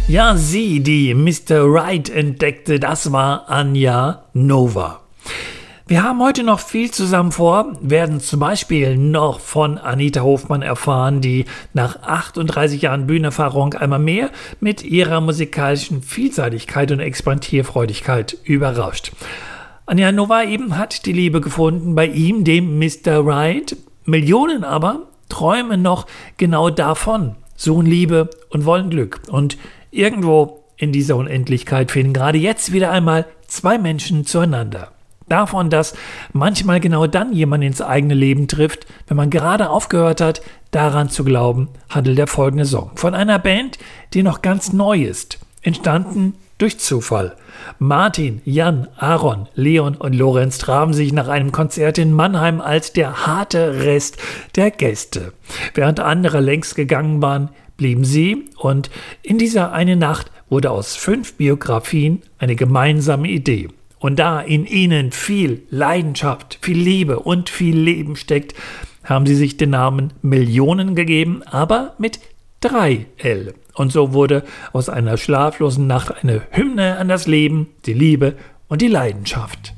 Ja, sie, die Mr. Right entdeckte, das war Anja Nova. Wir haben heute noch viel zusammen vor, werden zum Beispiel noch von Anita Hofmann erfahren, die nach 38 Jahren Bühnenerfahrung einmal mehr mit ihrer musikalischen Vielseitigkeit und Experimentierfreudigkeit überrascht. Anja Nova eben hat die Liebe gefunden bei ihm, dem Mr. Right. Millionen aber träumen noch genau davon, suchen Liebe und wollen Glück. Und irgendwo in dieser Unendlichkeit finden gerade jetzt wieder einmal zwei Menschen zueinander. Davon, dass manchmal genau dann jemand ins eigene Leben trifft, wenn man gerade aufgehört hat, daran zu glauben, handelt der folgende Song. Von einer Band, die noch ganz neu ist, entstanden durch Zufall. Martin, Jan, Aaron, Leon und Lorenz trafen sich nach einem Konzert in Mannheim als der harte Rest der Gäste. Während andere längst gegangen waren, blieben sie und in dieser eine Nacht wurde aus 5 Biografien eine gemeinsame Idee. Und da in ihnen viel Leidenschaft, viel Liebe und viel Leben steckt, haben sie sich den Namen Millionen gegeben, aber mit 3 L. Und so wurde aus einer schlaflosen Nacht eine Hymne an das Leben, die Liebe und die Leidenschaft.